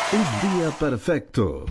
Un día perfecto.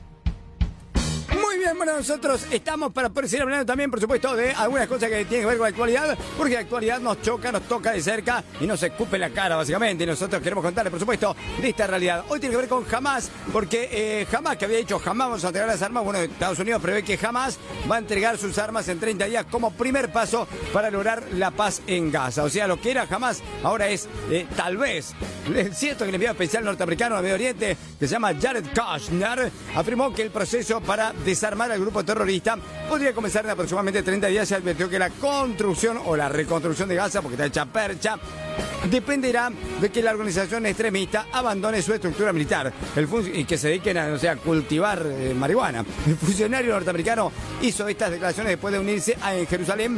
Muy bien, bueno, nosotros estamos para poder seguir hablando también, por supuesto, de algunas cosas que tienen que ver con la actualidad, porque la actualidad nos choca, nos toca de cerca y nos escupe la cara, básicamente, y nosotros queremos contarles, por supuesto, de esta realidad. Hoy tiene que ver con Hamas, porque Hamas, que había dicho jamás vamos a entregar las armas, bueno, Estados Unidos prevé que Hamas va a entregar sus armas en 30 días como primer paso para lograr la paz en Gaza. O sea, lo que era Hamas ahora es, tal vez, es cierto que el enviado especial norteamericano al Medio Oriente, que se llama Jared Kushner, afirmó que el proceso para desarmar al grupo terrorista podría comenzar en aproximadamente 30 días. Se advirtió que la construcción o la reconstrucción de Gaza, porque está hecha percha, dependerá de que la organización extremista abandone su estructura militar y que se dediquen a cultivar marihuana. El funcionario norteamericano hizo estas declaraciones después de unirse en Jerusalén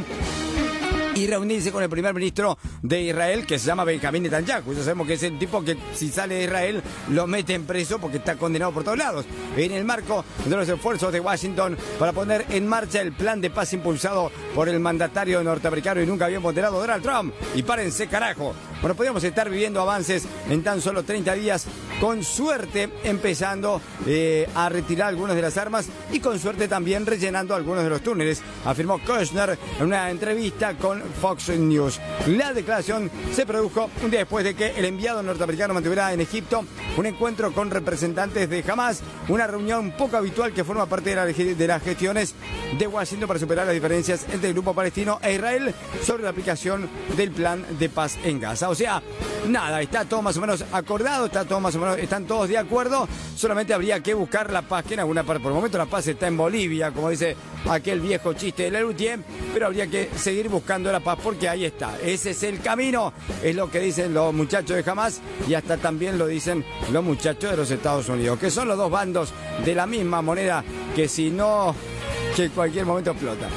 y reunirse con el primer ministro de Israel, que se llama Benjamín Netanyahu. Ya sabemos que es el tipo que si sale de Israel lo meten preso porque está condenado por todos lados. En el marco de los esfuerzos de Washington para poner en marcha el plan de paz impulsado por el mandatario norteamericano y nunca bien ponderado Donald Trump. Y párense, carajo. Bueno, podríamos estar viviendo avances en tan solo 30 días, con suerte empezando a retirar algunas de las armas y con suerte también rellenando algunos de los túneles, afirmó Kushner en una entrevista con Fox News. La declaración se produjo un día después de que el enviado norteamericano mantuviera en Egipto un encuentro con representantes de Hamas, una reunión poco habitual que forma parte de las gestiones de Washington para superar las diferencias entre el grupo palestino e Israel sobre la aplicación del plan de paz en Gaza. O sea, nada, está todo más o menos acordado, está todo más o menos, están todos de acuerdo, solamente habría que buscar la paz, que en alguna parte, por el momento la paz está en Bolivia, como dice aquel viejo chiste de Lelutier, pero habría que seguir buscando la paz porque ahí está, ese es el camino, es lo que dicen los muchachos de Hamas y hasta también lo dicen los muchachos de los Estados Unidos, que son los dos bandos de la misma moneda que si no, que en cualquier momento explota.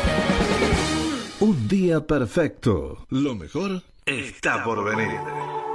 Un día perfecto. Lo mejor está por venir.